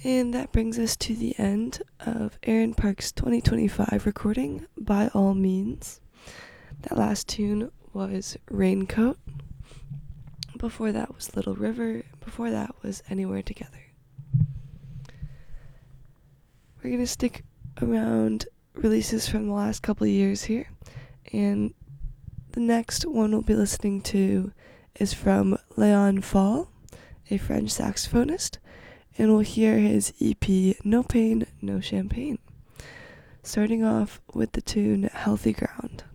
And that brings us to the end of Aaron Park's 2025 recording, By All Means. That last tune was Raincoat. Before that was Little River. Before that was Anywhere Together. We're going to stick around releases from the last couple of years here. And the next one we'll be listening to is from Leon Fall, a French saxophonist. And we'll hear his EP, No Pain, No Champagne. Starting off with the tune Healthy Ground.